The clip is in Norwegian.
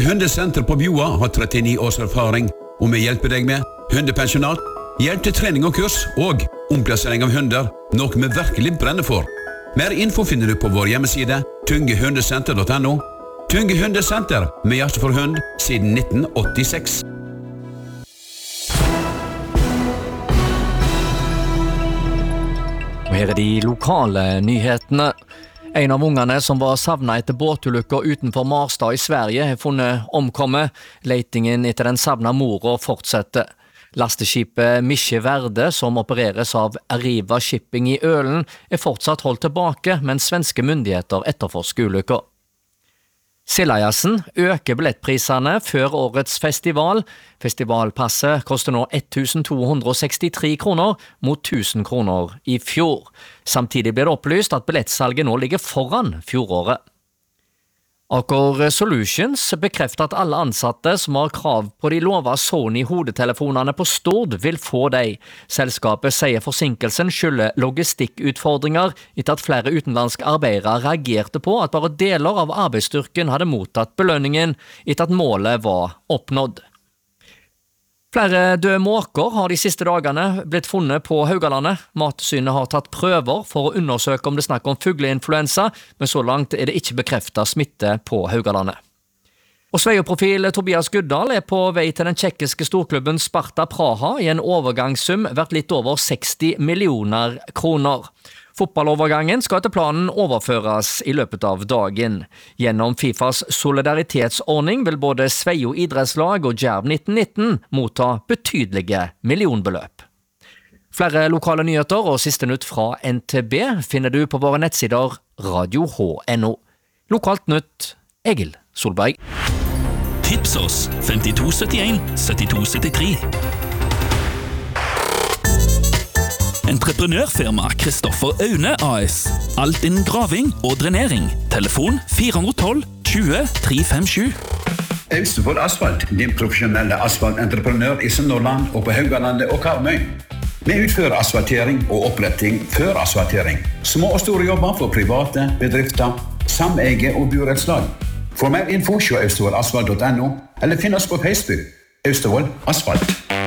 Hundesenter på Bjoa har 39 års erfaring, og vi hjelper deg med hundepensjonat, hjelp til trening og kurs, og omplassering av hunder, noe vi virkelig brenner for. Mer info finner du på vår hjemmeside, tungehundesenter.no. Tunge Hundesenter, med hjerte for hund, siden 1986. Og her de lokale nyhetene. En av ungene som var savnet etter båtulykker utenfor Marstad i Sverige har funnet omkommet. Leitingen etter den savna mora fortsetter. Lasteskipet Misje Verde, som opereres av Arriva Shipping i Ølen, fortsatt holdt tilbake, mens svenske myndigheter etterforsker ulykker. Sildajazzen øker billettprisene før årets festival. Festivalpasset koster nå 1263 kroner mot 1000 kroner i fjor. Samtidig blir det opplyst at billettsalget nå ligger foran fjoråret. Aker Solutions bekrefter at alle ansatte som har krav på de lova Sony-hodetelefonene på Stord vil få dem. Selskapet sier forsinkelsen skylder logistikkutfordringer etter at flere utenlandske arbeidere reagerte på at bare deler av arbeidsstyrken hadde mottatt belønningen etter at målet var oppnådd. Flere døde måker har de siste dagene blitt funnet på Haugalandet. Mattilsynet har tatt prøver for å undersøke om det snakker om fugleinfluensa, men så langt er det ikke bekreftet smitte på Haugalandet. Og Sveio-profil Tobias Guddal på vei til den tjekkiske storklubben Sparta Praha i en overgangssum verdt litt over 60 millioner kroner. Fotballovergangen skal etter planen overføres i løpet av dagen. Gjennom FIFAs solidaritetsordning vil både Sveio idrettslag og Djerv 1919 motta betydelige millionbeløp. Flere lokale nyheter og siste nytt fra NTB finner du på våre nettsider radio.no. Lokalt nytt, Egil Solberg. Tips oss 5271 7273. Entreprenørfirma Kristoffer Aune AS. Alt innen graving og drenering. Telefon 412 20 357. Austevoll Asfalt, din profesjonelle asfaltentreprenør i Sunnhordland og på Haugalandet og Karmøy. Vi utfører asfaltering og oppretting før asfaltering. Små og store jobber for private, bedrifter, sameie og burettslag. For mer info se austevollasfalt.no eller finn oss på Facebook. Austevoll Asfalt.